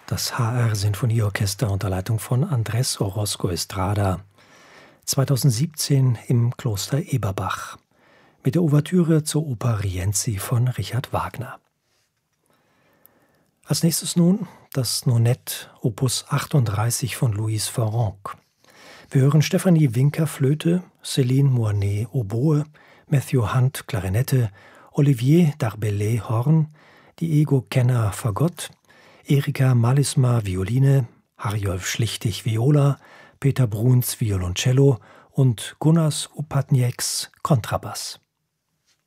das HR-Sinfonieorchester unter Leitung von Andrés Orozco Estrada, 2017 im Kloster Eberbach, mit der Ouvertüre zur Oper Rienzi von Richard Wagner. Als nächstes nun das Nonett Opus 38 von Louise Farrenc. Wir hören Stephanie Winker Flöte, Céline Moinet Oboe, Matthew Hunt Klarinette, Olivier Darbellay Horn, Diego Kenner Fagott, Erika Malisma Violine, Harjolf Schlichtig Viola, Peter Bruns Violoncello und Gunas Upatnieks Kontrabass.